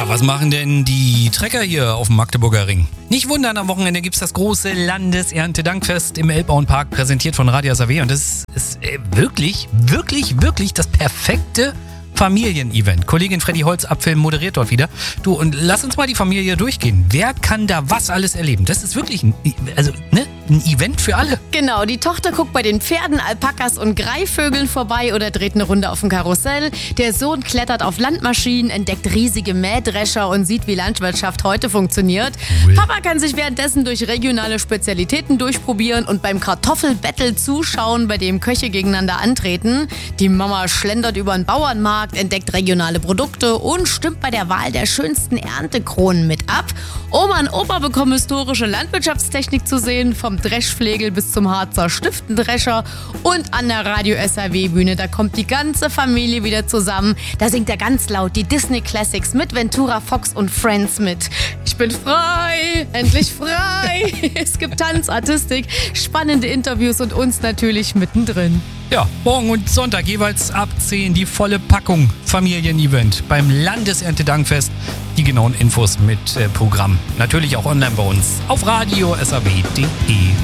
Ja, was machen denn die Trecker hier auf dem Magdeburger Ring? Nicht wundern, am Wochenende gibt's das große Landeserntedankfest im Elbbauernpark, präsentiert von Radio SAW. Und das ist wirklich das perfekte Familienevent. Kollegin Freddy Holzapfel moderiert dort wieder. Du, und lass uns mal die Familie durchgehen. Wer kann da was alles erleben? Das ist wirklich ein Event für alle. Genau, die Tochter guckt bei den Pferden, Alpakas und Greifvögeln vorbei oder dreht eine Runde auf dem Karussell. Der Sohn klettert auf Landmaschinen, entdeckt riesige Mähdrescher und sieht, wie Landwirtschaft heute funktioniert. Cool. Papa kann sich währenddessen durch regionale Spezialitäten durchprobieren und beim Kartoffelbattle zuschauen, bei dem Köche gegeneinander antreten. Die Mama schlendert über den Bauernmarkt, entdeckt regionale Produkte und stimmt bei der Wahl der schönsten Erntekronen mit ab. Oma und Opa bekommen historische Landwirtschaftstechnik zu sehen, vom Dreschflegel bis zum Harzer Stiftendrescher. Und an der Radio SAW-Bühne, da kommt die ganze Familie wieder zusammen. Da singt er ganz laut die Disney Classics mit Ventura Fox und Friends mit. Ich bin frei, endlich frei. Es gibt Tanz, Artistik, spannende Interviews und uns natürlich mittendrin. Ja, morgen und Sonntag jeweils ab 10 die volle Packung Familienevent beim Landeserntedankfest. Die genauen Infos mit Programm natürlich auch online bei uns auf radio-saw.de.